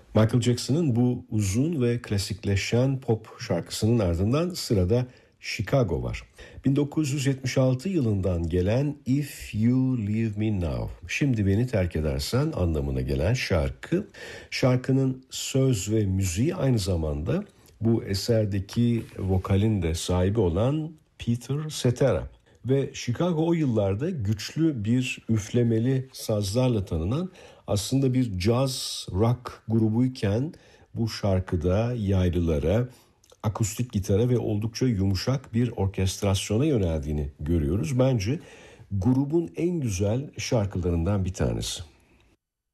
Michael Jackson'ın bu uzun ve klasikleşen pop şarkısının ardından sırada Chicago var. 1976 yılından gelen If You Leave Me Now, şimdi beni terk edersen anlamına gelen şarkı. Şarkının söz ve müziği aynı zamanda bu eserdeki vokalin de sahibi olan Peter Cetera. Ve Chicago o yıllarda güçlü bir üflemeli sazlarla tanınan aslında bir caz rock grubuyken bu şarkıda yaylılara, akustik gitara ve oldukça yumuşak bir orkestrasyona yöneldiğini görüyoruz. Bence grubun en güzel şarkılarından bir tanesi.